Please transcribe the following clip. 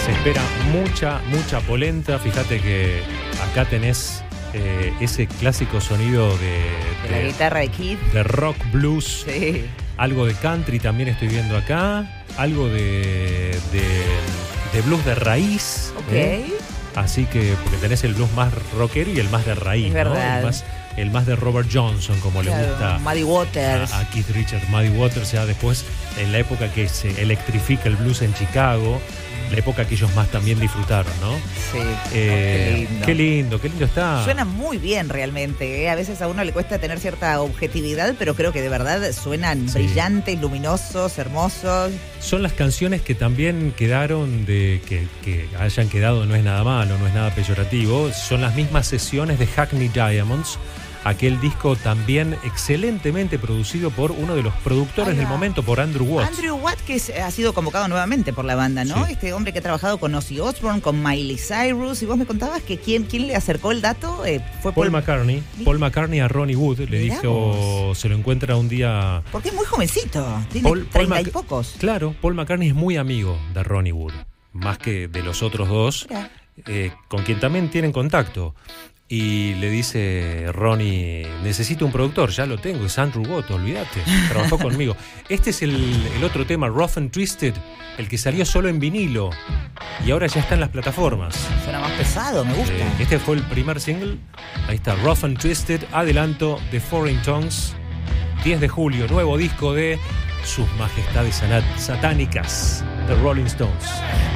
Se espera mucha polenta. Fíjate que acá tenés ese clásico sonido de la guitarra de Keith, de rock, blues, sí. Algo de country también estoy viendo acá, algo de blues de raíz. Ok. Así que, porque tenés el blues más rockero y el más de raíz, es verdad. ¿no? El más de Robert Johnson, como claro, le gusta Muddy Waters. A Keith Richards. Muddy Waters, ya después, en la época que se electrifica el blues en Chicago, la época que ellos más también disfrutaron, ¿no? Sí. Qué lindo está. Suena muy bien realmente, ¿eh? A veces a uno le cuesta tener cierta objetividad, pero creo que de verdad suenan brillantes, luminosos, hermosos. Son las canciones que también quedaron que hayan quedado, no es nada malo, no es nada peyorativo. Son las mismas sesiones de Hackney Diamonds, aquel disco también excelentemente producido por uno de los productores del momento, por Andrew Watt. Andrew Watt, que ha sido convocado nuevamente por la banda, ¿no? Sí. Este hombre que ha trabajado con Ozzy Osbourne, con Miley Cyrus, y vos me contabas que ¿quién le acercó el dato? Fue Paul McCartney. Paul McCartney a Ronnie Wood le dijo, se lo encuentra un día. Porque es muy jovencito, tiene 30 y pocos. Claro, Paul McCartney es muy amigo de Ronnie Wood, más que de los otros dos, con quien también tienen contacto. Y le dice Ronnie, necesito un productor, ya lo tengo, es Andrew Watt, olvídate, trabajó conmigo. Este es el otro tema, Rough and Twisted, el que salió solo en vinilo y ahora ya está en las plataformas. Suena más pesado, me gusta. Este fue el primer single, ahí está, Rough and Twisted, adelanto de Foreign Tongues, 10 de julio, nuevo disco de Sus Majestades Satánicas, The Rolling Stones.